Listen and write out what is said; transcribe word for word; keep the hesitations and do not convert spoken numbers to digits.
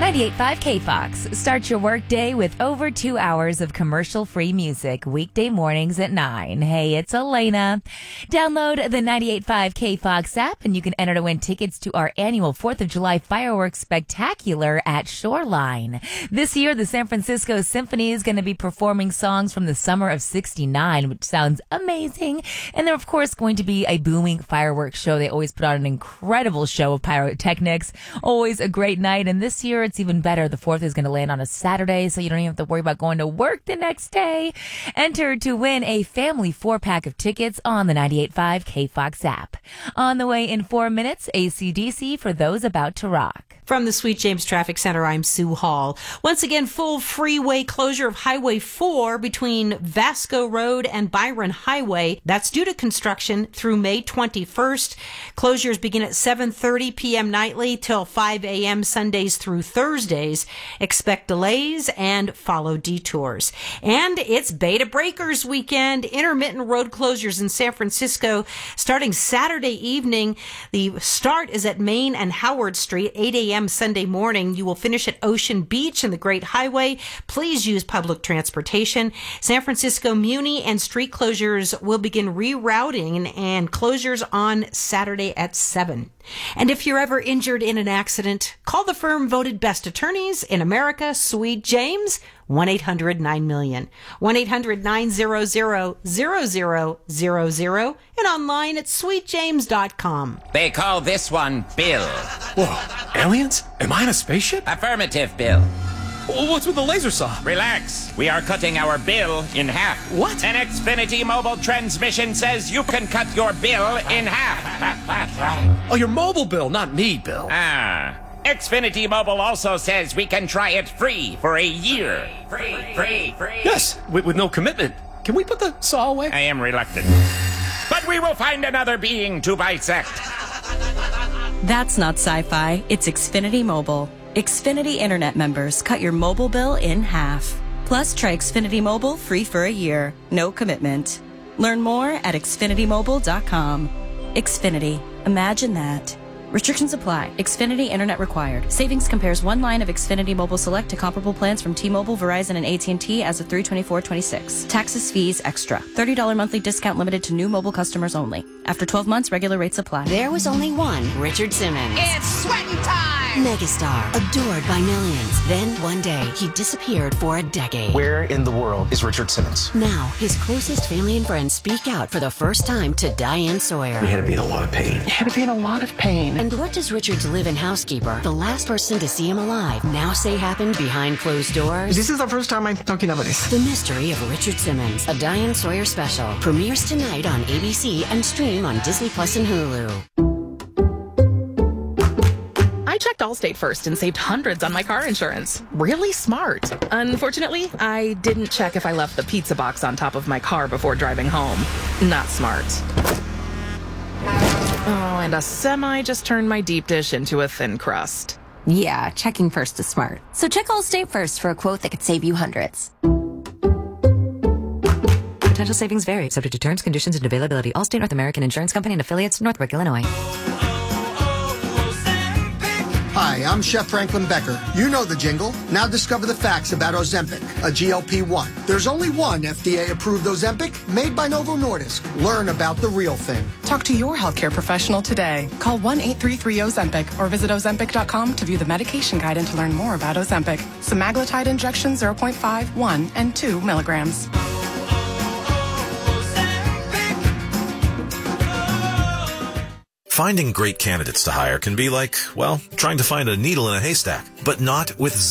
ninety-eight point five K-Fox. Start your workday with over two hours of commercial-free music weekday mornings at nine. Hey, it's Elena. Download the ninety-eight point five K-Fox app and you can enter to win tickets to our annual fourth of July fireworks spectacular at Shoreline. This year, the San Francisco Symphony is going to be performing songs from the summer of sixty-nine, which sounds amazing. And they're, of course, going to be a booming fireworks show. They always put on an incredible show of pyrotechnics. Always a great night. And this year, it's even better. The fourth is going to land on a Saturday, so you don't even have to worry about going to work the next day. Enter to win a family four-pack of tickets on the ninety-eight point five K-Fox app. On the way in four minutes, A C D C for those about to rock. From the Sweet James Traffic Center, I'm Sue Hall. Once again, full freeway closure of Highway four between Vasco Road and Byron Highway. That's due to construction through May twenty-first. Closures begin at seven thirty p.m. nightly till five a.m. Sundays through Thursdays. Expect delays and follow detours. And it's Beta Breakers weekend. Intermittent road closures in San Francisco starting Saturday evening. The start is at Main and Howard Street, eight a.m. Sunday morning. You will finish at Ocean Beach and the Great Highway. Please use public transportation. San Francisco Muni and street closures will begin rerouting and closures on Saturday at seven. And if you're ever injured in an accident, call the firm voted best attorneys in America, Sweet James, one eight hundred nine million, one eight hundred nine hundred zero zero zero zero, and online at sweet james dot com. They call this one Bill. Whoa, aliens? Am I in a spaceship? Affirmative, Bill. What's with the laser saw? Relax. We are cutting our bill in half. What? An Xfinity mobile transmission says you can cut your bill in half. Oh, your mobile bill, not me, Bill. Ah. Xfinity Mobile also says we can try it free for a year. Free, free, free. Yes, with, with no commitment. Can we put the saw away? I am reluctant. But we will find another being to bisect. That's not sci-fi. It's Xfinity Mobile. Xfinity Internet members cut your mobile bill in half. Plus, try Xfinity Mobile free for a year. No commitment. Learn more at xfinity mobile dot com. Xfinity. Imagine that. Restrictions apply. Xfinity Internet required. Savings compares one line of Xfinity Mobile Select to comparable plans from T-Mobile, Verizon, and A T and T as of three twenty-four twenty-six. Taxes, fees, extra. thirty dollars monthly discount limited to new mobile customers only. After twelve months, regular rates apply. There was only one Richard Simmons. It's sweating time! Megastar, adored by millions. Then, one day, he disappeared for a decade. Where in the world is Richard Simmons? Now, his closest family and friends speak out for the first time to Diane Sawyer. He had to be in a lot of pain. He had to be in a lot of pain. And what does Richard's live-in housekeeper, the last person to see him alive, now say happened behind closed doors? This is the first time I'm talking about this. The Mystery of Richard Simmons, a Diane Sawyer special, premieres tonight on A B C and stream on Disney Plus and Hulu. I checked Allstate first and saved hundreds on my car insurance. Really smart. Unfortunately, I didn't check if I left the pizza box on top of my car before driving home. Not smart. Oh, and a semi just turned my deep dish into a thin crust. Yeah, checking first is smart. So check Allstate first for a quote that could save you hundreds. Potential savings vary, subject to terms, conditions, and availability. Allstate North American Insurance Company and affiliates, Northbrook, Illinois. Hi, I'm Chef Franklin Becker. You know the jingle. Now discover the facts about Ozempic, a G L P one. There's only one F D A-approved Ozempic made by Novo Nordisk. Learn about the real thing. Talk to your healthcare professional today. Call one eight three three Ozempic or visit ozempic dot com to view the medication guide and to learn more about Ozempic. Semaglutide injection zero point five, one, and two milligrams. Finding great candidates to hire can be like, well, trying to find a needle in a haystack, but not with